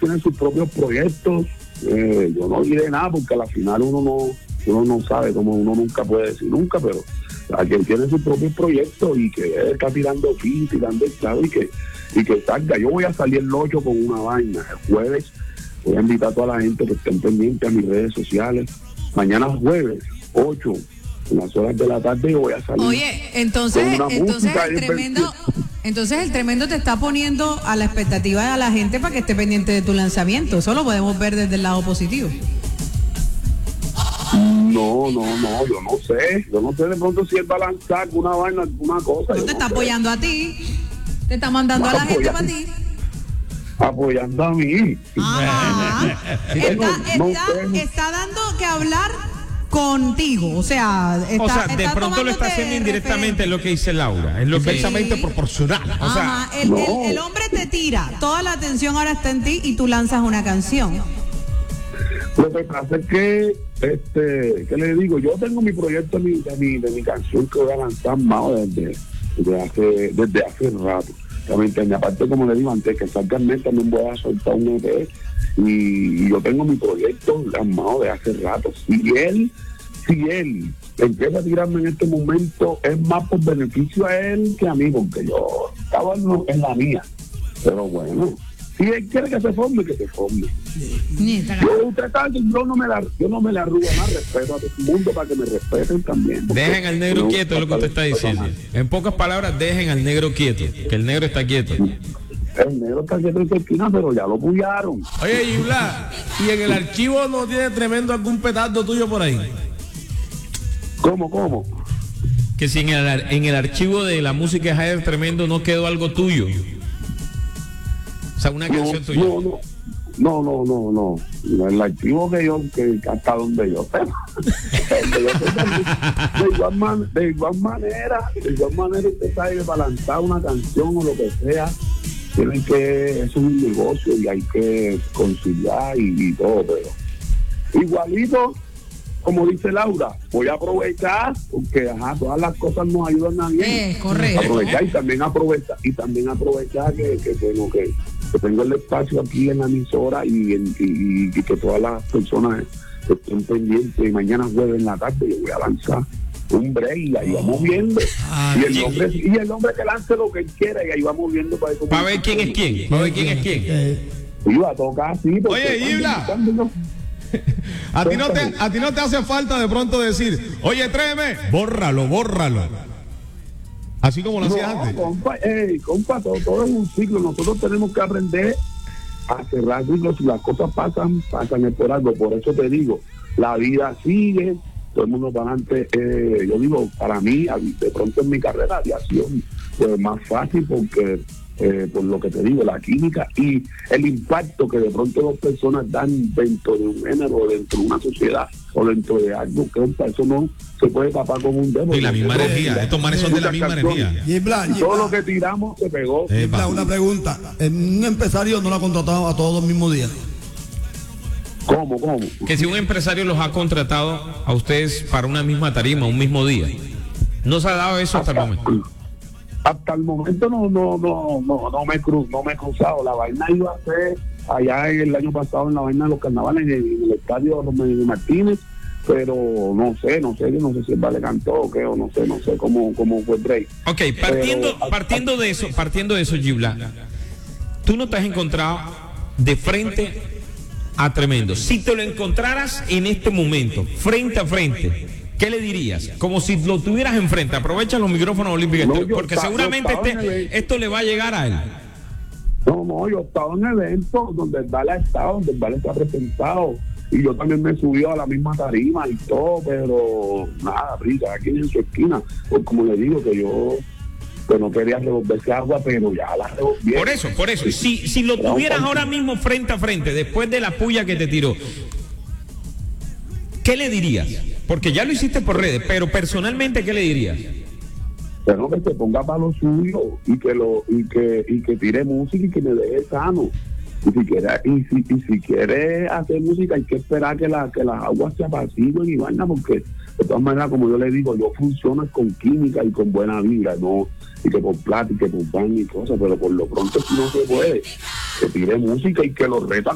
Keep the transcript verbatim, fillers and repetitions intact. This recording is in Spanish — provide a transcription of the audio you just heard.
tienen sus propios proyectos. Eh, yo no diré nada porque al final uno no uno no sabe, como uno nunca puede decir nunca, pero a quien tiene sus propios proyectos y que está tirando fin, tirando el clavo y que, y que salga. Yo voy a salir el ocho con una vaina. El jueves voy a invitar a toda la gente que estén pendientes a mis redes sociales. Mañana jueves, ocho, en las horas de la tarde yo voy a salir. Oye, entonces, entonces el tremendo, entonces el tremendo te está poniendo a la expectativa de la gente para que esté pendiente de tu lanzamiento. Eso lo podemos ver desde el lado positivo. No, no, no, yo no sé. Yo no sé de pronto si él va a lanzar una vaina, alguna cosa. No te está no apoyando sé. a ti. Te está mandando a la gente para ti. Apoyando a mí. Ajá. está, está, no está, está dando que hablar contigo, o sea, está, o sea, de está pronto lo está haciendo indirectamente, es lo que dice Laura, es lo que inversamente sí. proporcional. O Ajá, sea, el, no. el, el hombre te tira, toda la atención ahora está en ti y tú lanzas una canción. Lo que pasa es que, este, ¿qué le digo? Yo tengo mi proyecto de mi, de mi, de mi canción que voy a lanzar más desde, desde hace, desde hace rato. También, aparte, como le digo, antes que salga el mes también voy a soltar un E P y, y yo tengo mi proyecto armado de hace rato. Si él, si él empieza a tirarme en este momento, es más por beneficio a él que a mí, porque yo estaba en, en la mía. Pero bueno, si él quiere que se forme, que se forme. Yo, usted sabe, yo no me la, yo no me la arrugo más, respeto a todo el mundo para que me respeten también. Dejen al negro no, quieto, es lo que usted está diciendo. En pocas palabras, dejen al negro quieto, que el negro está quieto. El negro está quieto en su esquina, pero ya lo pullaron. Oye, Gibla, ¿y en el archivo no tiene tremendo algún petardo tuyo por ahí? ¿Cómo, cómo? Que si en el, en el archivo de la música de Jair Tremendo no quedó algo tuyo. O sea, una canción no, tuya. No, no. No, no, no, no. El archivo que yo, que hasta donde yo sé. de, igual man, de igual manera, de igual manera usted sabe que para lanzar una canción o lo que sea, tienen que, eso es un negocio y hay que conciliar y, y todo, pero igualito, como dice Laura, voy a aprovechar, porque ajá, todas las cosas nos ayudan a bien. Eh, correcto. Aprovechar y también aprovechar, y también aprovechar que, que bueno, que que tengo el espacio aquí en la emisora y, en, y, y que todas las personas estén pendientes. Y mañana jueves en la tarde yo voy a lanzar un break y ahí vamos viendo. Ah, y, el hombre, y el hombre que lance lo que él quiera y ahí vamos viendo para, para ver quién es quién. Para ver quién es quién. Iba a tocar así. Oye, Gibla, a ti no te, a ti no te hace falta de pronto decir, oye, tréeme, bórralo, bórralo. Así como lo hacías no, antes. Compa, hey, compa, todo, todo es un ciclo. Nosotros tenemos que aprender a cerrar ciclos. Si las cosas pasan, pasan es por algo. Por eso te digo, la vida sigue, todo el mundo para adelante. Eh, yo digo, para mí, de pronto en mi carrera de aviación, pues más fácil porque, eh, por lo que te digo, la química y el impacto que de pronto dos personas dan dentro de un género, dentro de una sociedad o dentro de algo, que eso no se puede tapar con un dedo. Y la misma energía, estos manes son de la misma energía. Gibla, Gibla, todo lo que tiramos se pegó. Gibla, una pregunta, un empresario no lo ha contratado a todos los mismos días. ¿Cómo, cómo? Que si un empresario los ha contratado a ustedes para una misma tarima, un mismo día. ¿No se ha dado eso hasta, hasta el momento? Hasta el momento no, no, no, no, no me cru, no me he cruzado. La vaina iba a ser allá el año pasado en la vaina de los carnavales en el, en el estadio de Martínez, pero no sé, no sé, no sé si el Vale cantó o qué, o no sé, no sé cómo, cómo fue el break. Ok, partiendo, pero, partiendo de eso, partiendo de eso, Gibla, tú no te has encontrado de frente a Tremendo. Si te lo encontraras en este momento, frente a frente, ¿qué le dirías? Como si lo tuvieras enfrente. Aprovecha los micrófonos olímpicos, no, porque está, seguramente este, esto le va a llegar a él. No, no, yo estaba en eventos donde el Vale ha estado, donde el Vale está presentado. Y yo también me subí a la misma tarima y todo, pero nada, brilla, aquí en su esquina. Pues como le digo, que yo que no quería revolverse agua, pero ya la revolví. Por eso, por eso. Si, si lo tuvieras ahora mismo frente a frente, después de la puya que te tiró, ¿qué le dirías? Porque ya lo hiciste por redes, pero personalmente, ¿qué le dirías? Bueno, que se ponga para lo suyo y que lo y que y que tire música y que me deje sano. Y si quiere y si, y si quiere hacer música hay que esperar que la que las aguas se apaciguen y vaina, porque de todas maneras, como yo le digo, yo funciono con química y con buena vibra, no y que por plata y que por baño y cosas, pero por lo pronto si no se puede, que tire música y que lo reta